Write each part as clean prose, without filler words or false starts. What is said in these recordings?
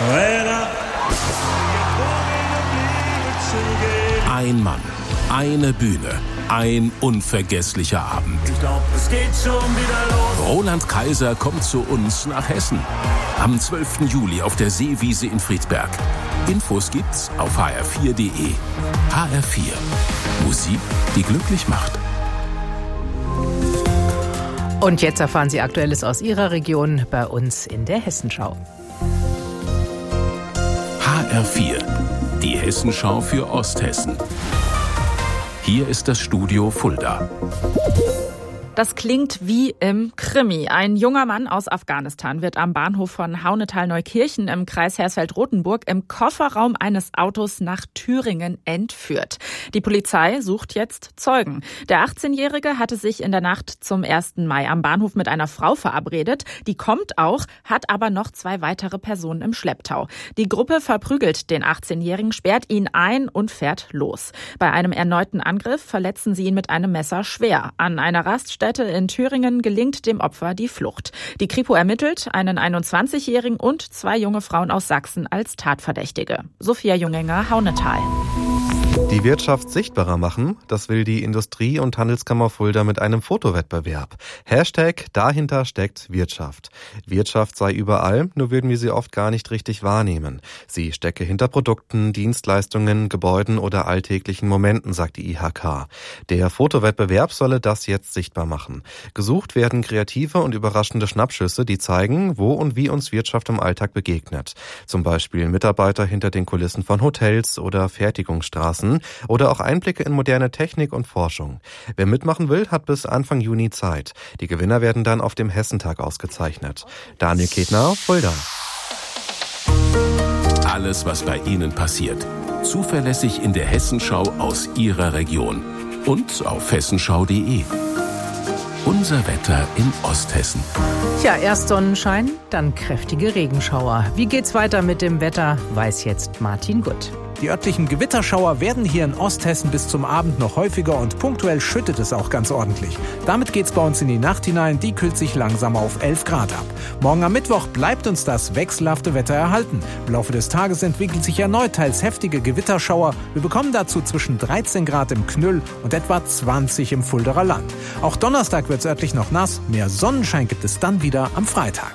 Ein Mann, eine Bühne, ein unvergesslicher Abend. Ich glaub, es geht schon wieder los. Roland Kaiser kommt zu uns nach Hessen. Am 12. Juli auf der Seewiese in Friedberg. Infos gibt's auf hr4.de. HR4. Musik, die glücklich macht. Und jetzt erfahren Sie Aktuelles aus Ihrer Region bei uns in der Hessenschau. HR4. Die Hessenschau für Osthessen. Hier ist das Studio Fulda. Das klingt wie im Krimi. Ein junger Mann aus Afghanistan wird am Bahnhof von Haunetal-Neukirchen im Kreis Hersfeld-Rotenburg im Kofferraum eines Autos nach Thüringen entführt. Die Polizei sucht jetzt Zeugen. Der 18-Jährige hatte sich in der Nacht zum 1. Mai am Bahnhof mit einer Frau verabredet. Die kommt auch, hat aber noch 2 weitere Personen im Schlepptau. Die Gruppe verprügelt den 18-Jährigen, sperrt ihn ein und fährt los. Bei einem erneuten Angriff verletzen sie ihn mit einem Messer schwer. An einer Raststätte in Thüringen gelingt dem Opfer die Flucht. Die Kripo ermittelt einen 21-Jährigen und 2 junge Frauen aus Sachsen als Tatverdächtige. Sophia Jungenger, Haunetal. Die Wirtschaft sichtbarer machen, das will die Industrie- und Handelskammer Fulda mit einem Fotowettbewerb. Hashtag dahinter steckt Wirtschaft. Wirtschaft sei überall, nur würden wir sie oft gar nicht richtig wahrnehmen. Sie stecke hinter Produkten, Dienstleistungen, Gebäuden oder alltäglichen Momenten, sagt die IHK. Der Fotowettbewerb solle das jetzt sichtbar machen. Gesucht werden kreative und überraschende Schnappschüsse, die zeigen, wo und wie uns Wirtschaft im Alltag begegnet. Zum Beispiel Mitarbeiter hinter den Kulissen von Hotels oder Fertigungsstraßen oder auch Einblicke in moderne Technik und Forschung. Wer mitmachen will, hat bis Anfang Juni Zeit. Die Gewinner werden dann auf dem Hessentag ausgezeichnet. Daniel Ketner, Fulda. Alles, was bei Ihnen passiert. Zuverlässig in der Hessenschau aus Ihrer Region. Und auf hessenschau.de. Unser Wetter in Osthessen. Ja, erst Sonnenschein, dann kräftige Regenschauer. Wie geht's weiter mit dem Wetter, weiß jetzt Martin Gutt. Die örtlichen Gewitterschauer werden hier in Osthessen bis zum Abend noch häufiger und punktuell schüttet es auch ganz ordentlich. Damit geht's bei uns in die Nacht hinein, die kühlt sich langsam auf 11 Grad ab. Morgen am Mittwoch bleibt uns das wechselhafte Wetter erhalten. Im Laufe des Tages entwickelt sich erneut teils heftige Gewitterschauer. Wir bekommen dazu zwischen 13 Grad im Knüll und etwa 20 im Fuldaer Land. Auch Donnerstag wird's örtlich noch nass, mehr Sonnenschein gibt es dann wieder am Freitag.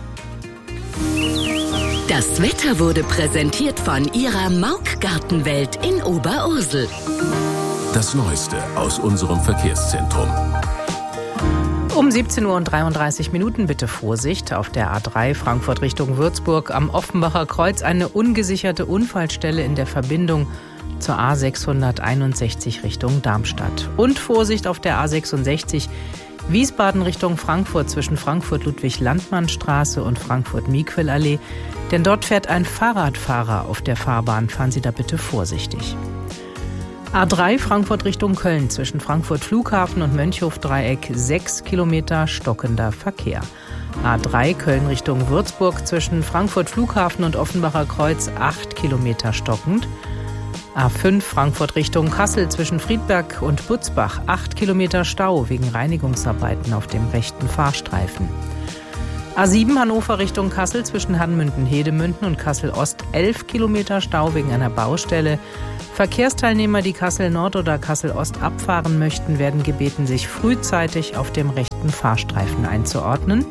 Das Wetter wurde präsentiert von Ihrer Mauk-Gartenwelt in Oberursel. Das Neueste aus unserem Verkehrszentrum. Um 17:33 Uhr bitte Vorsicht auf der A3 Frankfurt Richtung Würzburg am Offenbacher Kreuz eine ungesicherte Unfallstelle in der Verbindung zur A661 Richtung Darmstadt. Und Vorsicht auf der A66 Wiesbaden Richtung Frankfurt zwischen Frankfurt-Ludwig-Landmann-Straße und Frankfurt-Miquel-Allee, denn dort fährt ein Fahrradfahrer auf der Fahrbahn. Fahren Sie da bitte vorsichtig. A3 Frankfurt Richtung Köln zwischen Frankfurt-Flughafen und Mönchhof-Dreieck 6 Kilometer stockender Verkehr. A3 Köln Richtung Würzburg zwischen Frankfurt-Flughafen und Offenbacher Kreuz 8 Kilometer stockend. A5 Frankfurt Richtung Kassel zwischen Friedberg und Butzbach 8 Kilometer Stau wegen Reinigungsarbeiten auf dem rechten Fahrstreifen. A7 Hannover Richtung Kassel zwischen Hanmünden-Hedemünden und Kassel-Ost 11 Kilometer Stau wegen einer Baustelle. Verkehrsteilnehmer, die Kassel-Nord oder Kassel-Ost abfahren möchten, werden gebeten, sich frühzeitig auf dem rechten Fahrstreifen einzuordnen.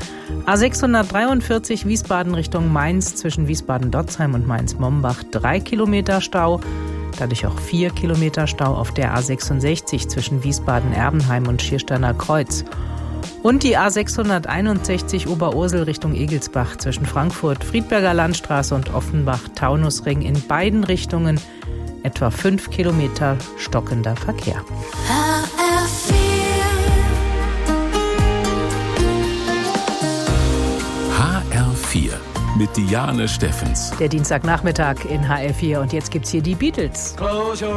A643 Wiesbaden Richtung Mainz zwischen Wiesbaden-Dotzheim und Mainz-Mombach 3 Kilometer Stau, dadurch auch 4 Kilometer Stau auf der A66 zwischen Wiesbaden-Erbenheim und Schiersteiner Kreuz. Und die A661 Oberursel Richtung Egelsbach zwischen Frankfurt, Friedberger Landstraße und Offenbach-Taunusring in beiden Richtungen etwa 5 Kilometer stockender Verkehr. HR4 mit Diane Steffens. Der Dienstagnachmittag in HR4 und jetzt gibt's hier die Beatles.